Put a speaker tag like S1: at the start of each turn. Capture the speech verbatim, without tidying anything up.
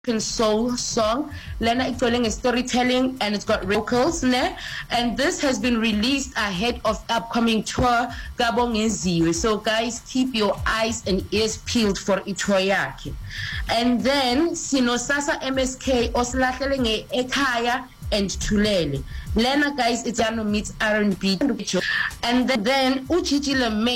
S1: soul song. Lena Itoling is storytelling and it's got vocals ne? And this has been released ahead of upcoming tour Gabong Eziwe. So guys, keep your eyes and ears peeled for itoyaki. And then Sino Sasa M S K Oslahelenge Ekaya and Tulele. Lena guys, it's Jano meets R and B. And then Uchijile